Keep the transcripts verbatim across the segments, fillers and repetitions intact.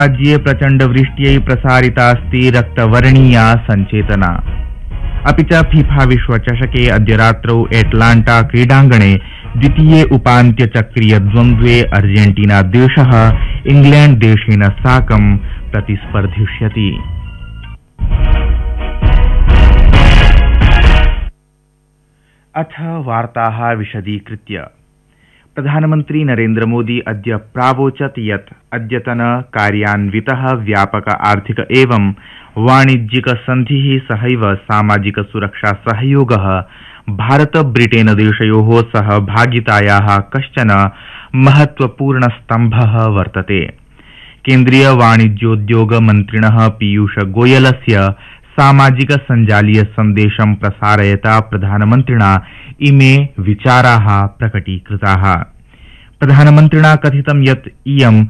राज्ये प्रचण्डवृष्ट्यै प्रसारितास्ति रक्तवर्णीया सञ्चेतना। अपि च फीफा विश्वचषके अद्य रात्रौ एटलाण्टा क्रीडाङ्गणे द्वितीये उपान्त्यचक्रीय द्वन्द्वे अर्जेन्टीना देशः इंग्लैंड देशेन साकं प्रतिस्पर्धिष्यति। अथ वार्ताः विशदीकृत्य। प्रधानमन्त्री नरेन्द्र मोदी अद्य प्रावोचत् यत् अद्यतन कार्यान्वितः व्यापक आर्थिक एवं वाणिज्यिक सन्धिः सहैव सामाजिक सुरक्षा सहयोगः भारत ब्रिटेन देशयोः सहभागितायाः कश्चन महत्वपूर्ण स्तम्भः वर्तते। केन्द्रीय वाणिज्योद्योग मन्त्रिणः पीयूष गोयलस्य सामाजिक सञ्जालीय सन्देशं प्रसारयता प्रधानमन्त्रिणा इमे विचाराः प्रकटीकृताः। प्रधानमन्त्रिणा कथितं यत् इयं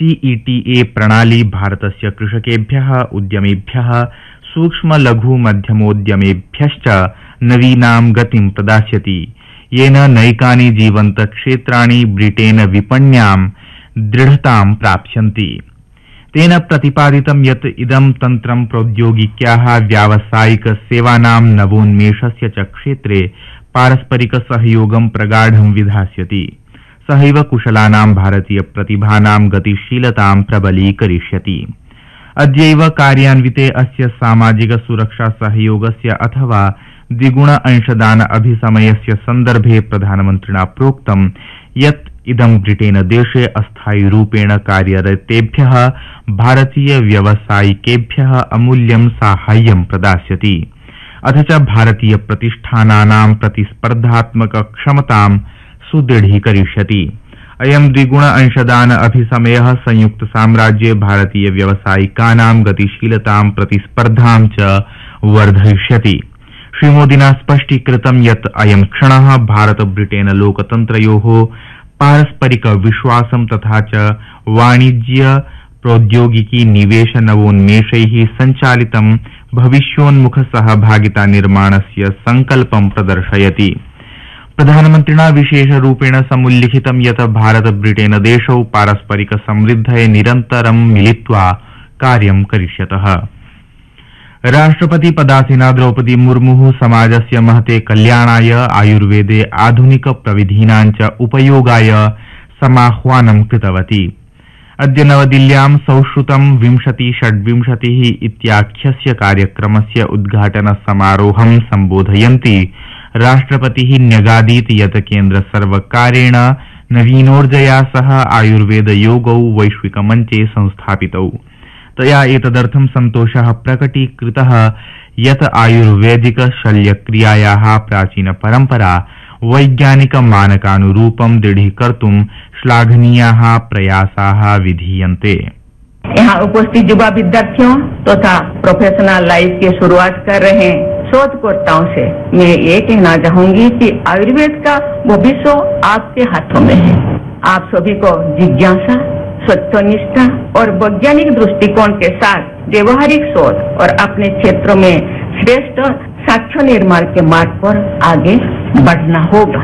सीईटीए प्रणाली भारतस्य कृषकेभ्यः, उद्यमेभ्यः, सूक्ष्म लघु मध्यमोद्यमेभ्यश्च नवीनां गतिं प्रदास्यति, येन नैकानि जीवन्त क्षेत्राणि ब्रिटेन विपण्यां दृढतां प्राप्स्यन्ति। तेन प्रतिपादितं यत् इदं तन्त्रं प्रौद्योगिक्याः व्यावसायिक सेवानां नवोन्मेषस्य च क्षेत्रे पारस्परिक सहयोगं प्रगाढं विधास्यति। सहैव कुशलानां भारतीय प्रतिभानां गतिशीलतां प्रबलीकरिष्यति। अद्यैव कार्यान्विते अस्य सामाजिक सुरक्षा सहयोगस्य अथवा द्विगुण अंशदान अभिसमयस्य सन्दर्भे प्रधानमन्त्रिणा प्रोक्तं यत् इदं ब्रिटेन देशे अस्थायी रूपेण कार्यरतेभ्यः भारतीय व्यावसायिकेभ्यः अमूल्यं साहाय्यं प्रदास्यति, अथ च भारतीय प्रतिष्ठानानां प्रतिस्पर्धात्मक क्षमतां सुदृढीकरिष्यति। अयं द्विगुण अंशदान अभिसमयः संयुक्त साम्राज्ये भारतीय व्यावसायिकानां गतिशीलतां प्रतिस्पर्धां च वर्धयिष्यति। श्रीमोदिना स्पष्टीकृतं यत् अयं क्षणः भारत ब्रिटेन लोकतन्त्रयोः पारस्परिक विश्वासं तथा च वाणिज्य प्रौद्योगिकी निवेश नवोन्मेषैः सञ्चालितं भविष्योन्मुख सहभागिता निर्माणस्य संकल्पं प्रदर्शयति। प्रधानमन्त्रिणा विशेषरूपेण समुल्लिखितं यत् भारत ब्रिटेन देशौ पारस्परिक समृद्धये निरन्तरं मिलित्वा कार्यं करिष्यतः। राष्ट्रपति पदासीना द्रौपदी मुर्मुः समाजस्य महते कल्याणाय आयुर्वेदे आधुनिक प्रविधीनां च उपयोगाय समाह्वानं कृतवती। अद्य नवदिल्ल्यां संश्रुतं विंशति षड्विंशतिः इत्याख्यस्य कार्यक्रमस्य उद्घाटन समारोहं सम्बोधयन्ती राष्ट्रपतिः न्यगादीत् यत् केन्द्र सर्वकारेण नवीनोर्जया सह आयुर्वेद योगौ वैश्विकमञ्चे संस्थापितौ। तया एतदर्थं सन्तोषः प्रकटीकृतः यत् आयुर्वेदिक शल्यक्रियायाः प्राचीन परम्परा वैज्ञानिक मानकानुरूपं दृढीकर्तुं श्लाघनीयाः प्रयासाः विधीयन्ते। यहाँ उपस्थित युवा विद्यार्थियों तथा प्रोफेशनल लाइफ की शुरुआत कर रहे शोधकर्ताओं से मैं ये कहना चाहूंगी कि आयुर्वेद का भविष्य आपके हाथों में है। आप सभी को जिज्ञासा, सत्यनिष्ठा और वैज्ञानिक दृष्टिकोण के साथ व्यवहारिक शोध और अपने क्षेत्रों में श्रेष्ठ साक्ष्य निर्माण के मार्ग पर आगे बढ़ना होगा।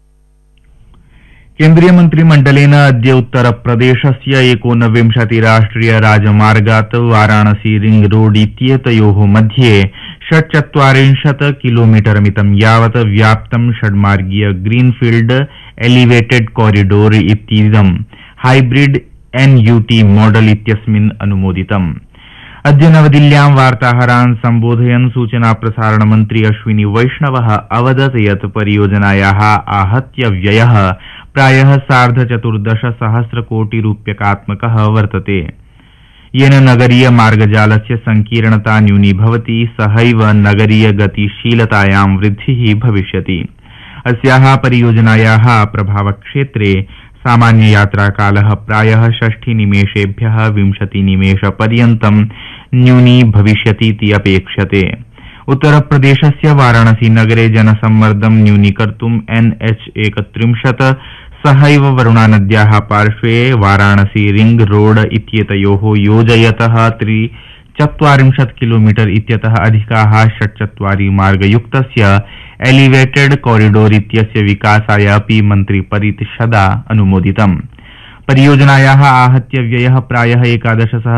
केन्द्रीय मन्त्रिमण्डलेन अद्य उत्तर प्रदेशस्य एकोनविंशति राष्ट्रिय राजमार्गात् वाराणसी रिंग रोड इत्येतयोः मध्ये षट्चत्वारिंशत् किलोमीटर मितं यावत् व्याप्तं षड्मार्गीय greenfield elevated corridor इत्येदं hybrid NUT model इत्यस्मिन् अनुमोदितम्। अद्य नवदिल्ल्यां वार्ताहरान् सम्बोधयन् सूचना प्रसारण मन्त्री अश्विनी वैष्णवः अवदत् यत् परियोजनायाः आहत्य व्ययः प्रायः सार्धचतुर्दश सहस्र कोटि रूप्यकात्मकः वर्तते, येन नगरीय मार्गजालस्य संकीर्णता न्यूनीभवति, सहैव नगरीय गतिशीलतायां वृद्धिः भविष्यति। अस्याः परियोजनायाः प्रभावक्षेत्रे सामान्य यात्राकालः प्रायः षष्टि निमेषेभ्यः विंशति निमेषपर्यन्तं न्यूनी भविष्यतीति अपेक्ष्यते। उत्तरप्रदेशस्य वाराणसी नगरे जनसम्मर्दं न्यूनीकर्तुम् एनएच एकत्रिंशत् सहैव वरुणानद्याः पार्श्वे वाराणसी रिंग रोड इत्येतयोः योजयतः त्रिचत्वारिंशत् किलोमीटर इत्यतः अधिकाः षट्चत्वारि मार्गयुक्तस्य एलिवेटेड कॉरिडोर इत्यस्य विकासाय अपि मन्त्रिपरिषदा अनुमोदितम्। परियोजनायाः आहत्य व्ययः प्रायः एकादश